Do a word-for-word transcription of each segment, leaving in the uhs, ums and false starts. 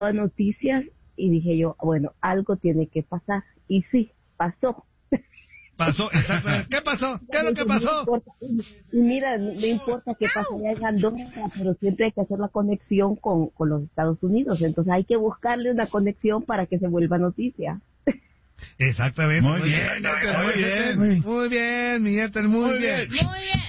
noticias y dije yo, bueno, algo tiene que pasar. Y sí, pasó. Pasó, exactamente. ¿Qué pasó? ¿Qué es lo que pasó? No importa. Y mira, no importa qué pase allá en Andorra, pero siempre hay que hacer la conexión con, con los Estados Unidos. Entonces hay que buscarle una conexión para que se vuelva noticia. Exactamente. Muy, muy bien, bien, muy bien. Muy, muy bien, mi Ethel, muy, muy bien. bien. Muy bien.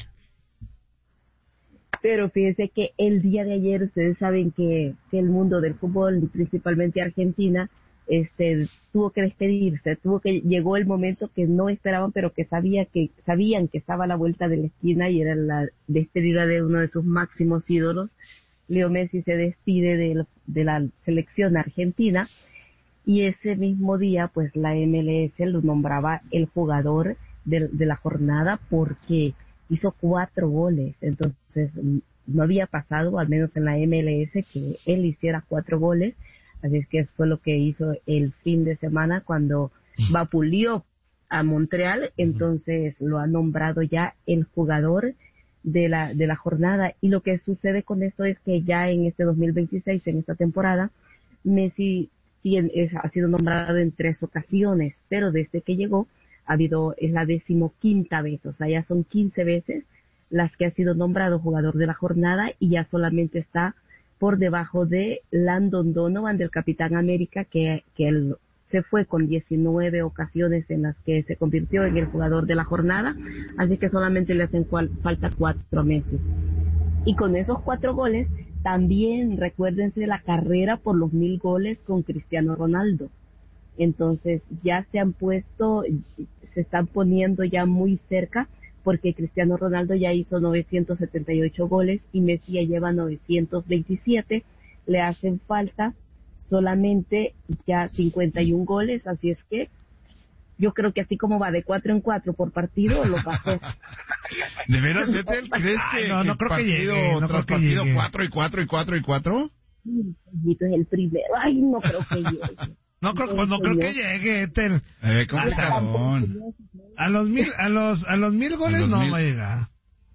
Pero fíjense que el día de ayer, ustedes saben que, que el mundo del fútbol, y principalmente Argentina, este, tuvo que despedirse, tuvo que, llegó el momento que no esperaban, pero que sabía que, sabían que estaba a la vuelta de la esquina y era la despedida de uno de sus máximos ídolos. Leo Messi se despide de, de la selección argentina y ese mismo día, pues la M L S lo nombraba el jugador de, de la jornada porque hizo cuatro goles, entonces no había pasado, al menos en la M L S, que él hiciera cuatro goles. Así es que eso fue lo que hizo el fin de semana cuando vapuleó a Montreal, entonces lo ha nombrado ya el jugador de la de la jornada. Y lo que sucede con esto es que ya en este dos mil veintiséis, en esta temporada, Messi tiene, es, ha sido nombrado en tres ocasiones, pero desde que llegó ha habido, es la decimoquinta vez, o sea, ya son quince veces las que ha sido nombrado jugador de la jornada y ya solamente está por debajo de Landon Donovan, del Capitán América, que, que él se fue con diecinueve ocasiones en las que se convirtió en el jugador de la jornada, así que solamente le hacen cual, falta cuatro meses. Y con esos cuatro goles, también recuérdense la carrera por los mil goles con Cristiano Ronaldo. Entonces ya se han puesto, se están poniendo ya muy cerca, porque Cristiano Ronaldo ya hizo novecientos setenta y ocho goles y Messi ya lleva novecientos veintisiete, le hacen falta solamente ya cincuenta y uno goles, así es que yo creo que así como va de cuatro en cuatro por partido, lo va a hacer. ¿De veras, Ethel? ¿Crees que, Ay, no, no que creo que partido llegue, no tras creo que partido llegue. cuatro y cuatro y cuatro y cuatro? Sí, es el primero, ay, no creo que llegue. No creo, pues no creo que llegue, Ethel. Eh, complicadón. A los mil, a los, a los mil goles los no mil. va a llegar.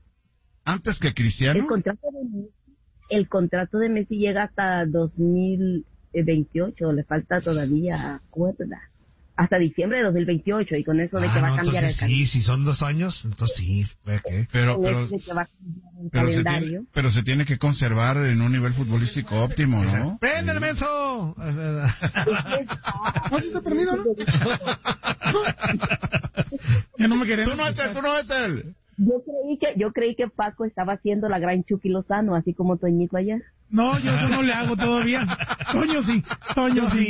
Antes que Cristiano. El contrato de Messi, el contrato de Messi llega hasta dos mil veintiocho, le falta todavía, acuerda, hasta diciembre de dos mil veintiocho, y con eso de Ah, que va no, a cambiar el entonces sí, si son dos años, entonces sí, puede que. Pero, pero, de que va a cambiar el pero, se calendario. tiene, pero se tiene que conservar en un nivel futbolístico óptimo, ¿no? ¡Ven, el menso! ¿No se está perdido, no? Ya no me queremos. Tú no, Ethel, tú no, Ethel. Yo creí que, yo creí que Paco estaba haciendo la gran Chucky Lozano, así como Toñito ayer. No, yo eso no le hago todavía. Toño sí, Toño sí.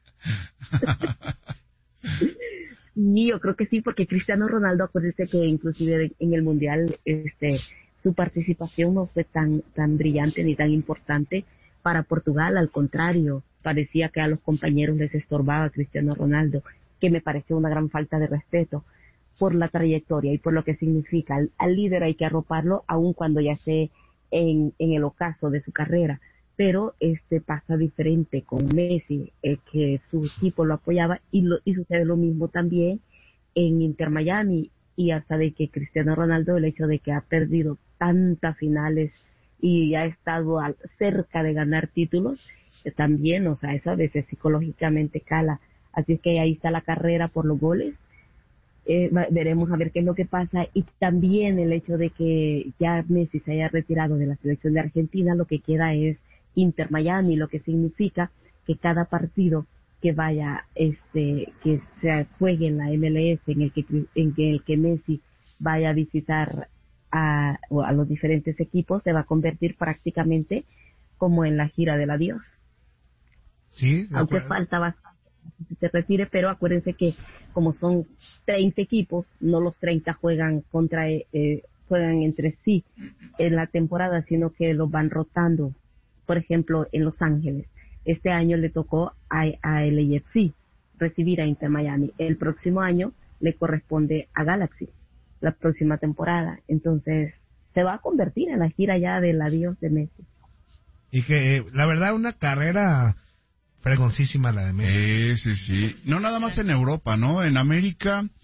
Y yo creo que sí, porque Cristiano Ronaldo, acuérdense que inclusive en el Mundial, este, su participación no fue tan, tan brillante ni tan importante para Portugal, al contrario, parecía que a los compañeros les estorbaba Cristiano Ronaldo, que me pareció una gran falta de respeto por la trayectoria y por lo que significa. Al, al líder hay que arroparlo, aun cuando ya esté en, en el ocaso de su carrera. Pero este pasa diferente con Messi, eh, que su equipo lo apoyaba, y, lo, y sucede lo mismo también en Inter Miami, y hasta de que Cristiano Ronaldo, el hecho de que ha perdido tantas finales y ha estado al, cerca de ganar títulos, eh, también, o sea, eso a veces psicológicamente cala. Así es que ahí está la carrera por los goles. Eh, veremos a ver qué es lo que pasa, y también el hecho de que ya Messi se haya retirado de la selección de Argentina, lo que queda es Inter Miami, lo que significa que cada partido que vaya, este, que se juegue en la M L S, en el que, en el que Messi vaya a visitar a, a los diferentes equipos, se va a convertir prácticamente como en la gira del adiós. Sí, de aunque acuerdo. falta bastante que se retire, pero acuérdense que como son treinta equipos, no los treinta juegan contra eh, juegan entre sí en la temporada, sino que los van rotando. Por ejemplo, en Los Ángeles, este año le tocó a, a L A F C recibir a Inter Miami. El próximo año le corresponde a Galaxy, la próxima temporada. Entonces, se va a convertir en la gira ya del adiós de Messi. Y que, la verdad, una carrera fregoncísima la de Messi. Sí, sí, sí. No nada más en Europa, ¿no? En América,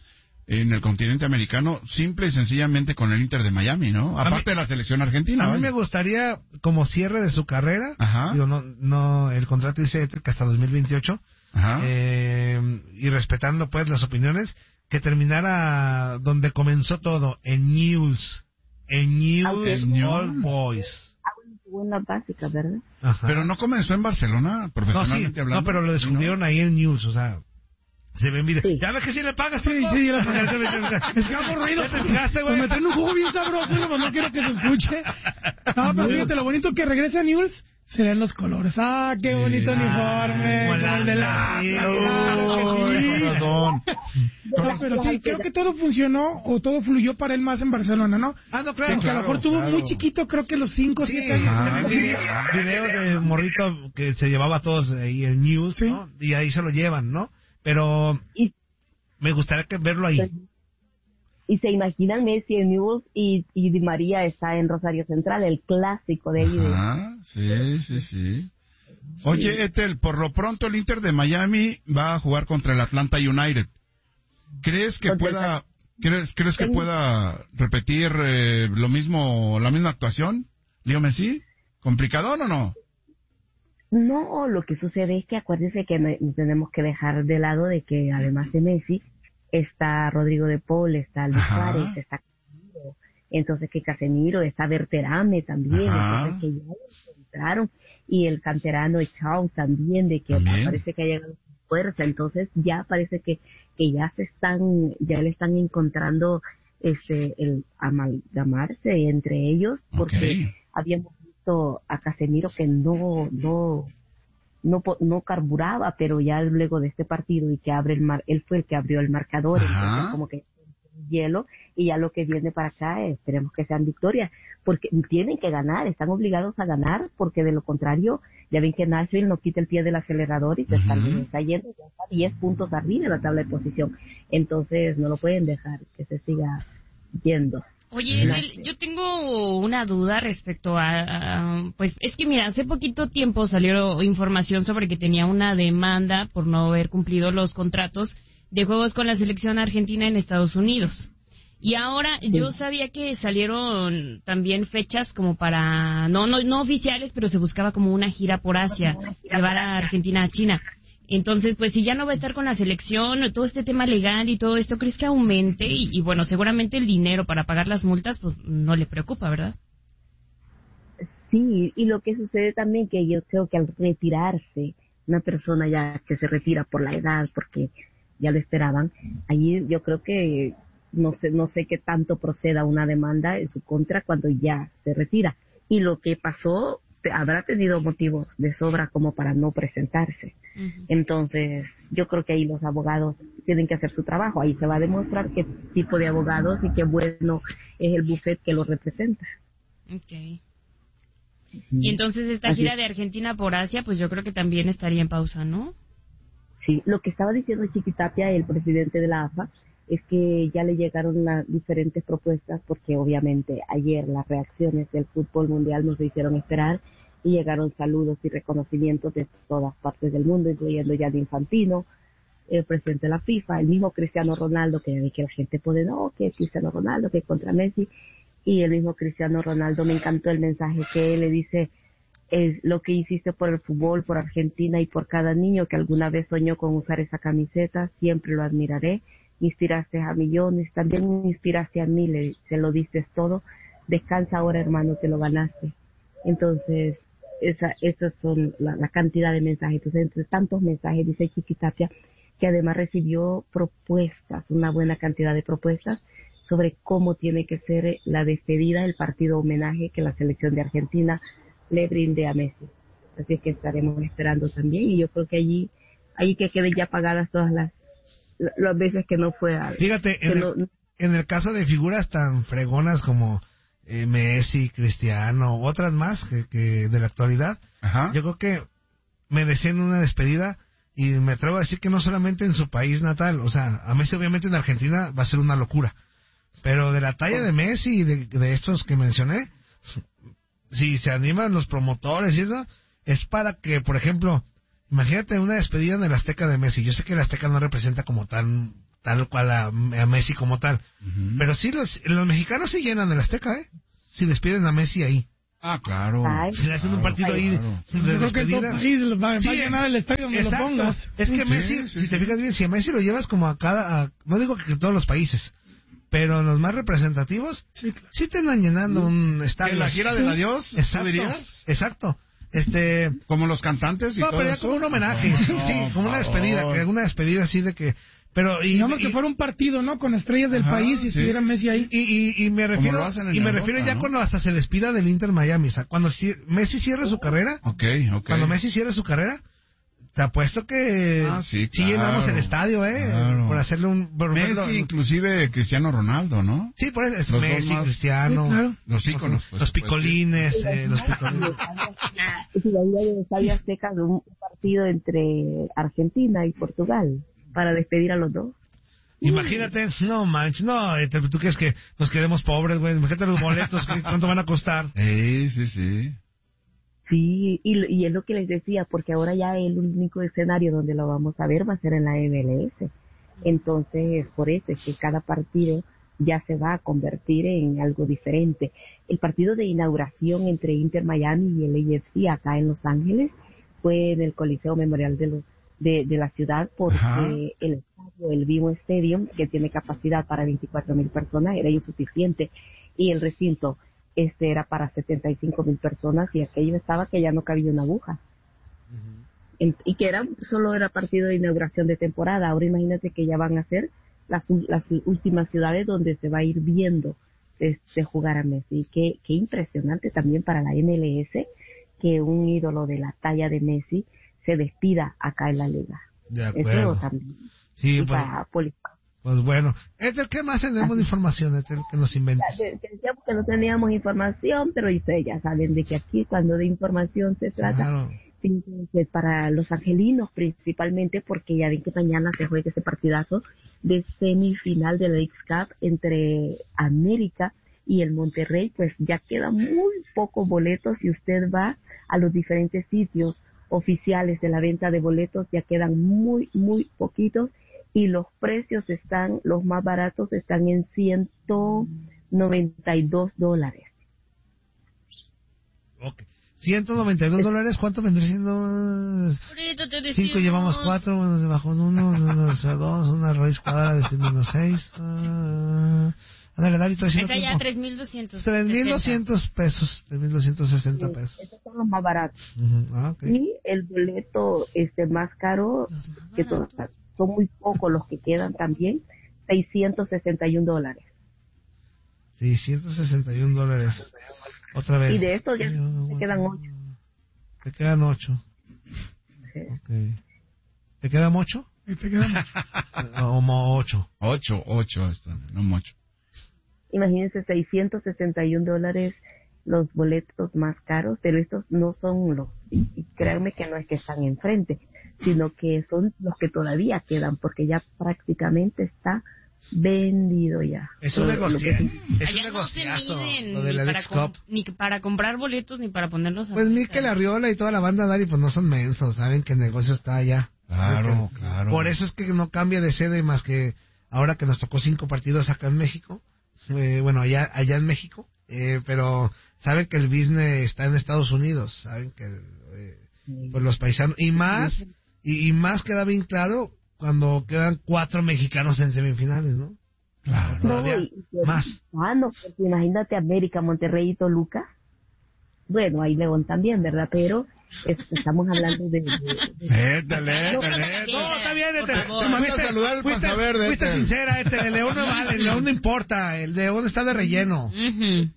en el continente americano, simple y sencillamente con el Inter de Miami, ¿no? Aparte de la selección argentina. A mí vaya. me gustaría, como cierre de su carrera, Ajá. digo, no, no, el contrato dice que hasta dos mil veintiocho, Ajá. eh, y respetando pues las opiniones, que terminara donde comenzó todo, en News, en News En All News. Boys. Jugó en la básica, ¿verdad? Ajá. Pero no comenzó en Barcelona, No, sí, profesionalmente hablando. no, pero lo descubrieron ahí en News, o sea, se ven videos. Sí. Ya ves que si le pagas, Sí, Paco? sí, yo lo- es que hago ruido. ¿Ya te fijaste, güey? Me traen un jugo bien sabroso, pero no quiero que se escuche. No, pero fíjate, lo bonito que regrese a Newell's serán los colores. Ah, qué bonito uniforme, como como el de la... Sí. Claro que sí. Perdón. No, pero sí, creo que todo funcionó o todo fluyó para él más en Barcelona, ¿no? Ah, no, claro. Porque a lo mejor claro, tuvo claro. muy chiquito, creo que los cinco o Sí, siete años. Ajá. videos de morrito que se llevaba a todos ahí en News, Sí. ¿no? Y ahí se lo llevan, ¿no? Pero Y, me gustaría que verlo ahí. y se imaginan Messi en Newell's y, y Di María está en Rosario Central, el clásico de ahí. de- Ajá, sí, sí, sí. Oye, Ethel, por lo pronto el Inter de Miami va a jugar contra el Atlanta United. ¿Crees que Contra el- pueda, crees, crees que Sí. pueda repetir eh, lo mismo, la misma actuación? Leo Messi, ¿complicadón o no? No, lo que sucede es que acuérdense que me- tenemos que dejar de lado de que además de Messi está Rodrigo de Paul, está Luis Ajá. Suárez, está Casemiro, entonces que Casemiro, está Berterame también, Ajá. entonces que ya lo encontraron, y el canterano Chao también, de que También. parece que ha llegado con fuerza, entonces ya parece que, que ya se están, ya le están encontrando este el amalgamarse entre ellos, porque Ok. habíamos visto a Casemiro que no, no, no, po- no carburaba, pero ya luego de este partido y que abre el mar, él fue el que abrió el marcador, Ajá. entonces como que hielo, y ya lo que viene para acá eh, esperemos que sean victorias, porque tienen que ganar, están obligados a ganar, porque de lo contrario, ya ven que Nashville no quita el pie del acelerador y se está, Ujú. está yendo, ya está diez puntos arriba en la tabla de posición, entonces no lo pueden dejar que se siga yendo. Oye, Edel, yo tengo una duda respecto a, a- pues es que mira, hace poquito tiempo salió información sobre que tenía una demanda por no haber cumplido los contratos de juegos con la selección argentina en Estados Unidos. Y ahora yo sabía que salieron también fechas como para, no, no, no oficiales, pero se buscaba como una gira por Asia, llevar a Argentina a China. Entonces, pues si ya no va a estar con la selección, todo este tema legal y todo esto, ¿crees que aumente? Y, y bueno, seguramente el dinero para pagar las multas, pues no le preocupa, ¿verdad? Sí, y lo que sucede también que yo creo que al retirarse, una persona ya que se retira por la edad, porque ya lo esperaban, allí yo creo que no sé, no sé qué tanto proceda una demanda en su contra cuando ya se retira. Y lo que pasó, te- habrá tenido motivos de sobra como para no presentarse. Uh-huh. Entonces, yo creo que ahí los abogados tienen que hacer su trabajo. Ahí se va a demostrar qué tipo de abogados y qué bueno es el buffet que los representa. Okay. Y entonces esta Así gira es. de Argentina por Asia, pues yo creo que también estaría en pausa, ¿no? Sí, lo que estaba diciendo Chiquitapia, el presidente de la A F A, es que ya le llegaron las diferentes propuestas, porque obviamente ayer las reacciones del fútbol mundial nos hicieron esperar y llegaron saludos y reconocimientos de todas partes del mundo, incluyendo Gianni Infantino, el presidente de la FIFA, el mismo Cristiano Ronaldo, que, que la gente puede, no, que Cristiano Ronaldo, que contra Messi, y el mismo Cristiano Ronaldo, me encantó el mensaje que él le dice, es lo que hiciste por el fútbol, por Argentina y por cada niño que alguna vez soñó con usar esa camiseta, siempre lo admiraré, inspiraste a millones, también me inspiraste a mí, le, se lo diste todo, descansa ahora hermano, te lo ganaste. Entonces, esa, esas son la, la cantidad de mensajes, entonces entre tantos mensajes, dice Chiquitapia, que además recibió propuestas, una buena cantidad de propuestas, sobre cómo tiene que ser la despedida, el partido homenaje que la selección de Argentina le brinde a Messi. Así es que estaremos esperando también, y yo creo que allí, allí que queden ya pagadas todas las, las veces que no fue a, Fíjate, que en, no- el, en el caso de figuras tan fregonas como eh, Messi, Cristiano, otras más que, que de la actualidad, Ajá. yo creo que merecían una despedida, y me atrevo a decir que no solamente en su país natal, o sea, a Messi obviamente en Argentina va a ser una locura, pero de la talla de Messi y de, de estos que mencioné, si se animan los promotores y eso, es para que, por ejemplo, imagínate una despedida en el Azteca de Messi. Yo sé que el Azteca no representa como tan tal cual a, a Messi como tal. Ujú. Pero sí, los, los mexicanos sí llenan el Azteca, ¿eh? Si despiden a Messi ahí. Ah, claro. Ay. Si le hacen un claro, partido ahí de, claro. Yo de creo que en todo despedida. país va, va Sí, a llenar el estadio donde exacto. lo pongas. Es que Sí, Messi, sí, si te sí. fijas bien, si a Messi lo llevas como a cada, a- no digo que en todos los países, pero en los más representativos, Sí, claro. sí te andan llenando un ¿En estadio. la gira del adiós? ¿Tú Exacto, dirías? exacto. Este, Como los cantantes y no, todo pero ya eso? como un homenaje, No, sí, no, sí, como una por despedida, favor. que una despedida así de que, pero y, Digamos que y- fuera un partido, ¿no? Con estrellas del Ajá, país y sí. estuviera Messi ahí. Y, y, y me refiero, lo hacen en y me Europa, refiero ya ¿no? cuando hasta se despida del Inter Miami, o sea, cuando ci- Messi cierre su carrera, Ok, ok. cuando Messi cierre su carrera, te apuesto que Ah, sí, claro. llenamos el estadio, eh, Claro. por hacerle un, por Messi, ejemplo, inclusive Cristiano Ronaldo, ¿no? sí, por eso es Los dos Messi, más- Cristiano, Sí, claro. Los íconos, pues, los se puede picolines, eh, los picolines. Y la idea del Estadio Azteca de un partido entre Argentina y Portugal para despedir a los dos. Imagínate, no manches, no, eh, te- tú crees que nos quedemos pobres, güey, imagínate los boletos, ¿qué- ¿cuánto van a costar? Sí, sí, sí. Sí, y, lo- y es lo que les decía, porque ahora ya el único escenario donde lo vamos a ver va a ser en la M L S. Entonces, por eso es que cada partido ya se va a convertir en algo diferente. El partido de inauguración entre Inter Miami y el A F C acá en Los Ángeles fue en el Coliseo Memorial de, los, de, de la ciudad, porque Ajá. el estadio, el Vivo Stadium, que tiene capacidad para veinticuatro mil personas, era insuficiente, y el recinto este era para setenta y cinco mil personas, y aquello estaba que ya no cabía una aguja. En- y que era solo era partido de inauguración de temporada. Ahora imagínate que ya van a ser las, ul- las últimas ciudades donde se va a ir viendo este, jugar a Messi. Qué, qué impresionante también para la M L S que un ídolo de la talla de Messi se despida acá en la liga. De Eso acuerdo. también. Sí, Y pues, para Poli- pues bueno. Ethel, ¿qué más tenemos de información, Ethel, que nos inventes? Te- te decíamos que no teníamos información, pero ustedes ya saben de que aquí cuando de información se trata, Claro. entonces, para los angelinos principalmente, porque ya ven que mañana se juega ese partidazo de semifinal de la X-Cup entre América y el Monterrey, pues ya quedan muy pocos boletos. Si usted va a los diferentes sitios oficiales de la venta de boletos, ya quedan muy, muy poquitos, y los precios están, los más baratos están en ciento noventa y dos dólares. Ok. ciento noventa y dos dólares, ¿cuánto vendría siendo? Ahorita te cinco decimos. llevamos cuatro, bueno, se bajó en uno, uno, o sea, dos, una raíz cuadrada de menos seis. Ah, ándale, Dari, estoy haciendo Está ya tiempo. tres mil doscientos. tres mil doscientos pesos, tres mil doscientos sesenta pesos. Esos son los más baratos. Ujú, ah, ok. Y el boleto este más caro, Los más que baratos. to- son muy pocos los que quedan también, seiscientos sesenta y un dólares. seiscientos sesenta y un dólares. Otra vez. Y de estos ya te quedan ocho. Te quedan ocho. Sí. Ok. ¿Te quedan ocho? Ahí te quedamos. O mo- ocho. Ocho, ocho, esto, no mucho. Imagínense, seiscientos sesenta y un dólares los boletos más caros, pero estos no son los, y y créanme que no es que están enfrente, sino que son los que todavía quedan, porque ya prácticamente está vendido ya. Es un Todo lo negocio. que- Es un Allá no se negociazo. miden Lo ni de la para, Lex com- Cup. ni para comprar boletos ni para ponerlos a Pues venta. Mikel Arriola y toda la banda Dari, pues no son mensos, saben que el negocio está allá. Claro, Porque- claro. Por eso es que no cambia de sede más que ahora que nos tocó cinco partidos acá en México. Eh, bueno, allá allá en México. Eh, pero saben que el business está en Estados Unidos. Saben que eh, pues los paisanos. Y más, y, y más queda bien claro cuando quedan cuatro mexicanos en semifinales, ¿no? Claro. Todavía No, y- y- más. Ah, no, porque imagínate América, Monterrey y Toluca. Bueno, ahí León también, ¿verdad? Pero es- estamos hablando de... de- de- Étale, No, étale. No, está bien, Por este, favor. Te manda a saludar el fuiste, Pasaverde, fuiste este. sincera, este, el León no vale, el León no importa, el León está de relleno. Ujú.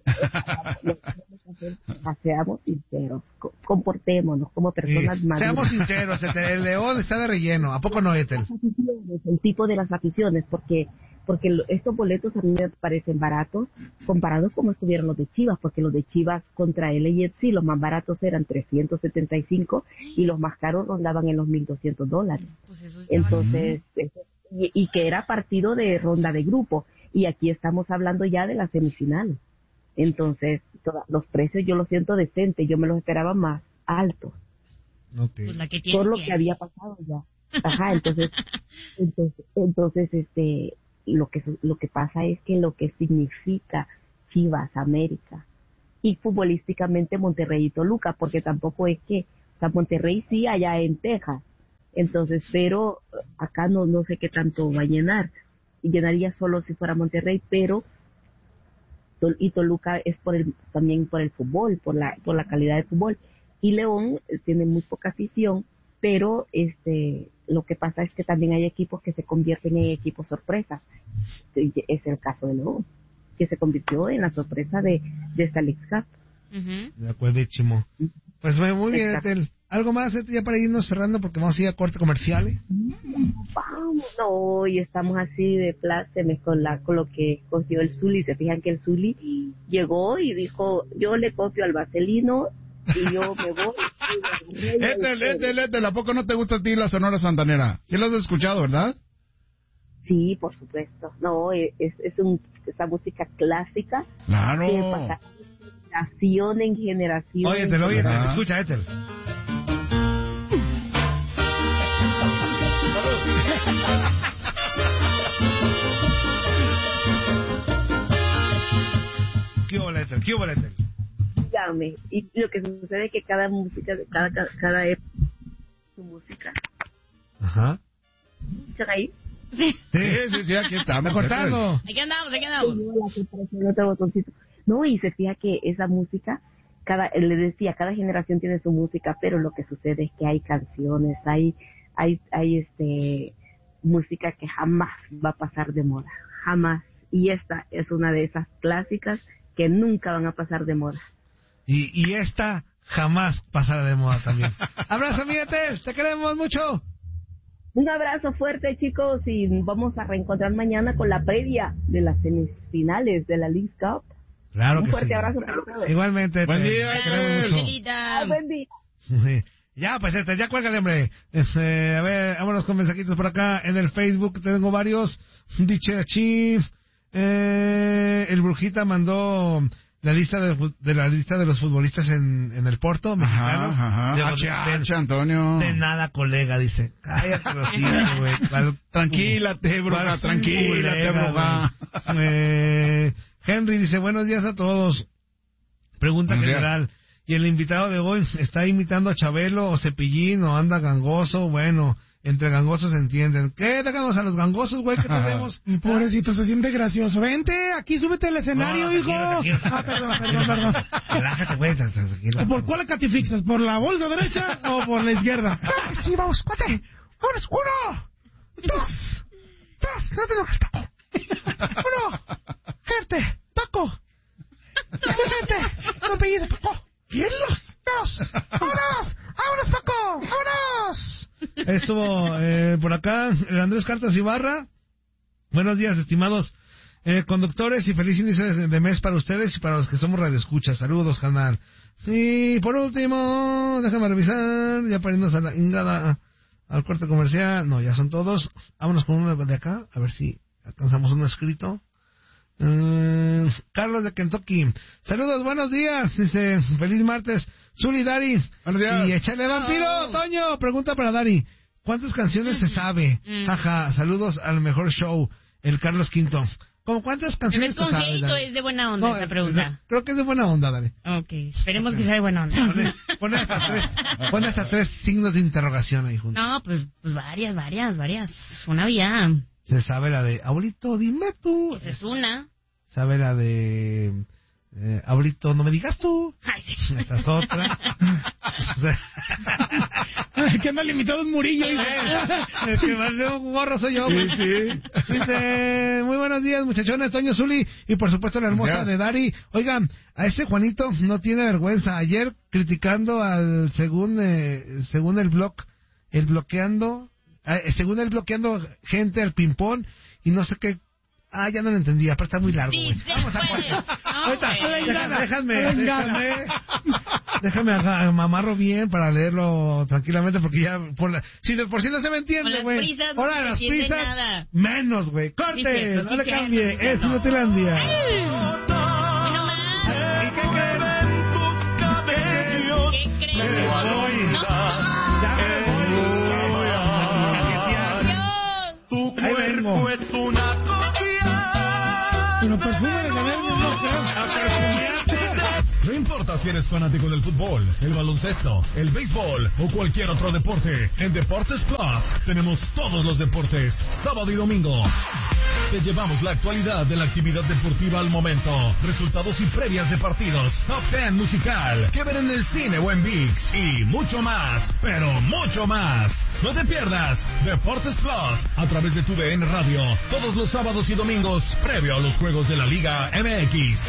Seamos sinceros, co- comportémonos como Sí, personas maduras. seamos sinceros, este, el León está de relleno, ¿a poco no, Ethel? Aficiones, el tipo de las aficiones, porque porque lo- estos boletos a mí me parecen baratos comparados como estuvieron los de Chivas, porque los de Chivas contra el A F C, los más baratos eran trescientos setenta y cinco y los más caros rondaban en los mil doscientos dólares. Pues eso está Entonces, eso- y, y que era partido de ronda de grupo, y aquí estamos hablando ya de la semifinal. Entonces, toda- los precios yo los siento decentes, yo me los esperaba más altos, Ok. pues la que tiene. por lo tiene. que había pasado ya. Ajá, entonces, entonces, entonces, este, lo que, lo que pasa es que lo que significa Chivas América y futbolísticamente Monterrey y Toluca, porque tampoco es que, o sea, Monterrey sí allá en Texas, entonces, pero acá no, no sé qué tanto va a llenar, y llenaría solo si fuera Monterrey, pero y Toluca es por el, también por el fútbol, por la, por la calidad de fútbol, y León tiene muy poca afición, pero este, lo que pasa es que también hay equipos que se convierten en equipos sorpresas, es el caso de León, que se convirtió en la sorpresa de, de esta League Cup. Uh-huh. De acuerdo, Chimo. Pues muy bien, Etel. ¿Algo más, Etel, ya para irnos cerrando? Porque vamos a ir a corte comercial. ¿eh? Vamos, no, y estamos así de plácemes con, la, con lo que escogió el Zuli. Se fijan que el Zuli llegó y dijo, yo le copio al Vaselino y yo me voy. Etel, Etel, Etel, ¿a poco no te gusta a ti la Sonora Santanera? ¿Sí lo has escuchado, verdad? Sí, por supuesto. No, es, es un, esa música clásica. Claro. Que pasa de generación en generación. Oye, Etel, oye, Etel, escucha, Etel. ¿Qué hubo, Etel? ¿Qué hubo, Etel? Dígame. Y lo que sucede es que cada música, cada, cada, cada época, su música. Ajá. ¿Están ahí? Sí. Sí, sí, sí, aquí estamos. Cortando. Aquí andamos, aquí andamos. No, y se fija que esa música, cada, le decía, cada generación tiene su música, pero lo que sucede es que hay canciones, hay, hay, hay este, música que jamás va a pasar de moda, jamás. Y esta es una de esas clásicas que nunca van a pasar de moda. Y, y esta jamás pasará de moda también. Abrazo, mi Etel, te queremos mucho. Un abrazo fuerte, chicos, y vamos a reencontrar mañana con la previa de las semifinales de la League Cup. Claro Un que fuerte sí. abrazo para todos. Igualmente. Buen te, día, te queremos mucho. Ah, buen día. Sí. Ya, pues este, ya cuélgale, hombre. Este, a ver, vámonos con mensajitos por acá. En el Facebook tengo varios. Dice Chief. Eh, el Brujita mandó la lista de, de la lista de los futbolistas en, en el Porto mexicanos. Ajá, ajá. De, H, de, H, Antonio. de nada, colega, dice. Cállate, Rosita, güey. Tranquilate, bruja, tranquilate, bruja. Eh, Henry dice, buenos días a todos. Pregunta Buenos general. días. ¿Y el invitado de hoy está imitando a Chabelo o Cepillín o anda gangoso? Bueno, entre gangosos se entienden. ¿Qué? Déjanos a los gangosos, güey, ¿qué tenemos? Mi pobrecito, se siente gracioso. Vente, aquí súbete al escenario, No, hijo. tranquilo, tranquilo. Ah, perdón, perdón, perdón. Relájate, güey, tranquilo. ¿Por cuál catifixas? ¿Por la bolsa derecha o por la izquierda? Ah, sí, vamos, cuate. Vámonos, uno, dos, tres, no te lo respeto. Uno, gente, Paco. Gente, no apellido, Paco. ¿Quién los dos? ¡Vámonos! ¡Vámonos, Paco! ¡Vámonos! Estuvo eh, por acá el Andrés Cartas Ibarra. Buenos días, estimados eh, conductores, y feliz inicio de, de mes para ustedes y para los que somos radioescuchas. Saludos, canal. Y por último, déjame revisar, ya para irnos a la ingada al corte comercial. No, ya son todos. Vámonos con uno de acá, a ver si alcanzamos un escrito. Uh, Carlos de Kentucky. Saludos, buenos días. Dice, feliz martes. Zuli, Dari. Buenos días. Y échale vampiro, Oh. Toño. Pregunta para Dari. ¿Cuántas canciones se sabe? Mm. Jaja, saludos al mejor show, el Carlos Quinto. ¿Cómo cuántas ¿Es canciones te sabes, congelito Dari? es de buena onda No, esa eh, pregunta? creo que es de buena onda, Dari. Ok, esperemos que sea de buena onda. Pone, pone hasta tres, pone hasta tres signos de interrogación ahí juntos. No, pues, pues varias, varias, varias. Una vía. Se sabe la de, abuelito, dime tú. Esa es una. Sabe la de, eh, abuelito, no me digas tú. Ay, sí. Esta es otra. Que anda limitado un murillo. Es que más de un gorro soy yo. Sí, pues. sí. Dice, muy buenos días, muchachones, Toño, Zuli, y por supuesto la hermosa Gracias. de Dari. Oigan, a ese Juanito no tiene vergüenza. Ayer criticando al, según, eh, según el blog, el bloqueando, eh, según el bloqueando gente al ping-pong, y no sé qué. Ah, ya no lo entendía, pero está muy largo. Sí, güey. sí, Vamos a pues. corte. No, Ahorita, güey. déjame, déjame, Vengana. déjame, déjame aga- mamarlo bien para leerlo tranquilamente, porque ya, por la, si de por sí no se me Con entiende, las güey. prisas no Ahora se las entiende prisas, nada. menos, güey. Corte, Sí, cierto, sí, no le cierto, cambie, sí, cierto. es Inutilandia. Ay, nomás. ¿Y qué creen? ¿Qué crees? Me voy. No. Ya me voy. es una copia. Pero perfume de caverna, no creo. A perfumear. No importa si eres fanático del fútbol, el baloncesto, el béisbol o cualquier otro deporte, en Deportes Plus tenemos todos los deportes, sábado y domingo. Te llevamos la actualidad de la actividad deportiva al momento, resultados y previas de partidos, top ten musical, que ver en el cine o en ViX y mucho más, pero mucho más. No te pierdas Deportes Plus a través de tu D N Radio, todos los sábados y domingos, previo a los juegos de la Liga M X.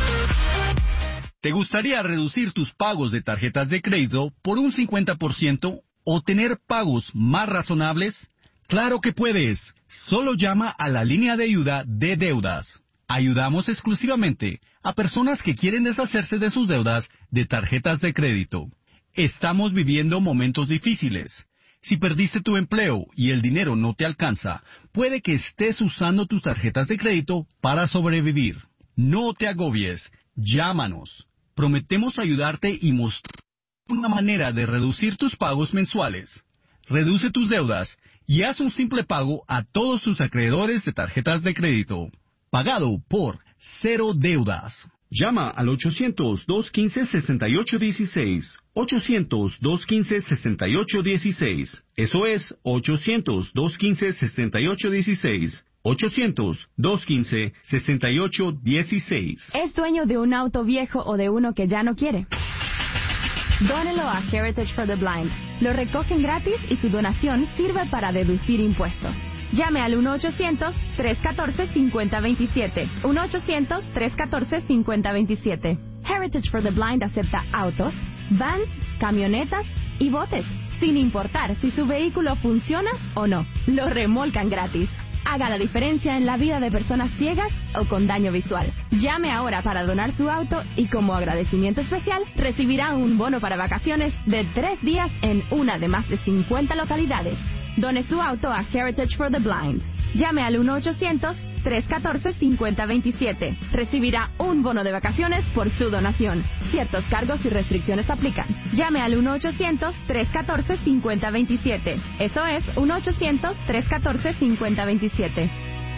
¿Te gustaría reducir tus pagos de tarjetas de crédito por un cincuenta por ciento o tener pagos más razonables? ¡Claro que puedes! Solo llama a la línea de ayuda de deudas. Ayudamos exclusivamente a personas que quieren deshacerse de sus deudas de tarjetas de crédito. Estamos viviendo momentos difíciles. Si perdiste tu empleo y el dinero no te alcanza, puede que estés usando tus tarjetas de crédito para sobrevivir. No te agobies. Llámanos. Prometemos ayudarte y mostrar una manera de reducir tus pagos mensuales. Reduce tus deudas y haz un simple pago a todos tus acreedores de tarjetas de crédito. Pagado por Cero Deudas. Llama al ochocientos, dos quince, sesenta y ocho dieciséis. ochocientos, dos quince, sesenta y ocho dieciséis. Eso es ochocientos, dos quince, sesenta y ocho dieciséis. ochocientos, dos quince, sesenta y ocho dieciséis. ¿Es dueño de un auto viejo o de uno que ya no quiere? Dónelo a Heritage for the Blind. Lo recogen gratis y su donación sirve para deducir impuestos. Llame al uno ochocientos, tres uno cuatro, cinco cero dos siete. uno ochocientos, tres uno cuatro, cinco cero dos siete. Heritage for the Blind acepta autos, vans, camionetas y botes, sin importar si su vehículo funciona o no. Lo remolcan gratis. Haga la diferencia en la vida de personas ciegas o con daño visual. Llame ahora para donar su auto y como agradecimiento especial recibirá un bono para vacaciones de tres días en una de más de cincuenta localidades. Done su auto a Heritage for the Blind. Llame al uno ochocientos, tres uno cuatro, cinco cero dos siete. Recibirá un bono de vacaciones por su donación. Ciertos cargos y restricciones aplican. Llame al uno ochocientos, tres uno cuatro, cinco cero dos siete. Eso es uno ochocientos, tres uno cuatro, cinco cero dos siete.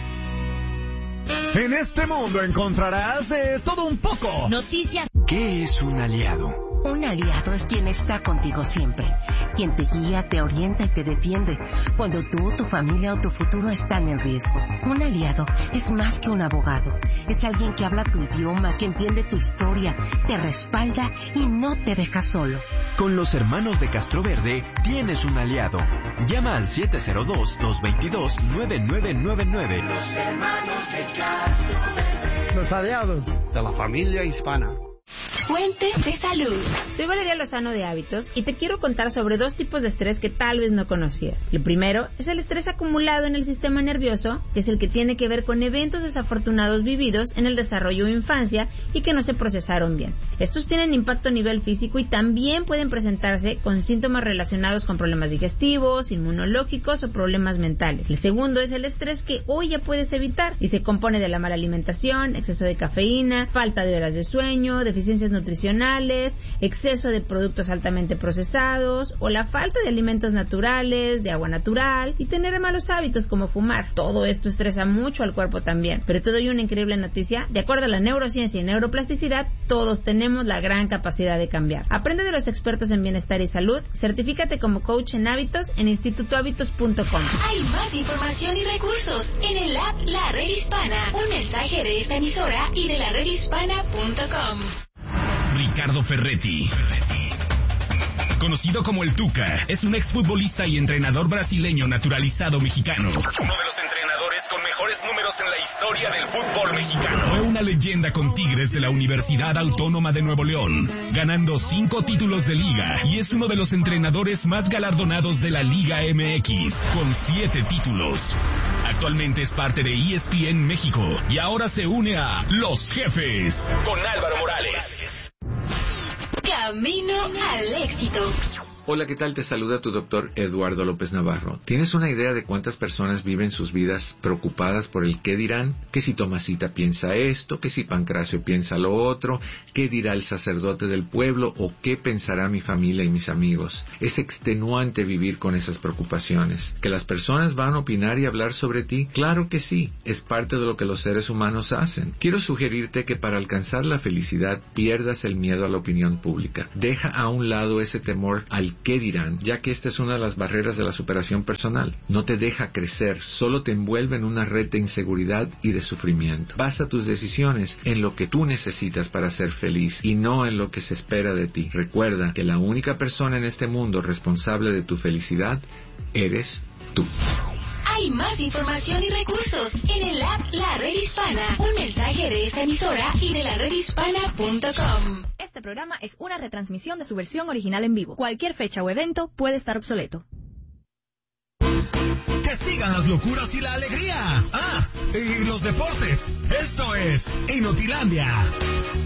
En este mundo encontrarás de todo un poco. Noticias. ¿Qué es un aliado? Un aliado es quien está contigo siempre, quien te guía, te orienta y te defiende cuando tú, tu familia o tu futuro están en riesgo. Un aliado es más que un abogado, es alguien que habla tu idioma, que entiende tu historia, te respalda y no te deja solo. Con los hermanos de Castroverde tienes un aliado. Llama al siete cero dos, dos dos dos, nueve nueve nueve nueve. Los hermanos de Castroverde. Los aliados de la familia hispana. Fuentes de salud. Soy Valeria Lozano de Hábitos y te quiero contar sobre dos tipos de estrés que tal vez no conocías. El primero es el estrés acumulado en el sistema nervioso, que es el que tiene que ver con eventos desafortunados vividos en el desarrollo o infancia y que no se procesaron bien. Estos tienen impacto a nivel físico y también pueden presentarse con síntomas relacionados con problemas digestivos, inmunológicos o problemas mentales. El segundo es el estrés que hoy ya puedes evitar y se compone de la mala alimentación, exceso de cafeína, falta de horas de sueño, deficiencias nutricionales, exceso de productos altamente procesados o la falta de alimentos naturales, de agua natural y tener malos hábitos como fumar. Todo esto estresa mucho al cuerpo también. Pero te doy una increíble noticia. De acuerdo a la neurociencia y neuroplasticidad, todos tenemos la gran capacidad de cambiar. Aprende de los expertos en bienestar y salud. Certifícate como coach en hábitos en instituto hábitos punto com. Hay más información y recursos en el app La Red Hispana. Un mensaje de esta emisora y de la red hispana punto com. Ricardo Ferretti, conocido como el Tuca, es un exfutbolista y entrenador brasileño naturalizado mexicano. Uno de los entrenadores con mejores números en la historia del fútbol mexicano. Fue una leyenda con Tigres de la Universidad Autónoma de Nuevo León, ganando cinco títulos de liga, y es uno de los entrenadores más galardonados de la Liga M X, con siete títulos. Actualmente es parte de E S P N México y ahora se une a Los Jefes con Álvaro Morales. Camino al éxito. Hola, ¿qué tal? Te saluda tu doctor Eduardo López Navarro. ¿Tienes una idea de cuántas personas viven sus vidas preocupadas por el qué dirán? ¿Que si Tomasita piensa esto? ¿Que si Pancracio piensa lo otro? ¿Qué dirá el sacerdote del pueblo? ¿O qué pensará mi familia y mis amigos? Es extenuante vivir con esas preocupaciones. ¿Que las personas van a opinar y hablar sobre ti? Claro que sí, es parte de lo que los seres humanos hacen. Quiero sugerirte que para alcanzar la felicidad pierdas el miedo a la opinión pública. Deja a un lado ese temor al qué dirán, ya que esta es una de las barreras de la superación personal. No te deja crecer, solo te envuelve en una red de inseguridad y de sufrimiento. Basa tus decisiones en lo que tú necesitas para ser feliz y no en lo que se espera de ti. Recuerda que la única persona en este mundo responsable de tu felicidad eres tú. Hay más información y recursos en el app La Red Hispana. Un mensaje de esta emisora y de la red hispana punto com. Este programa es una retransmisión de su versión original en vivo. Cualquier fecha o evento puede estar obsoleto. Que sigan las locuras y la alegría. Ah, y los deportes. Esto es Inutilandia.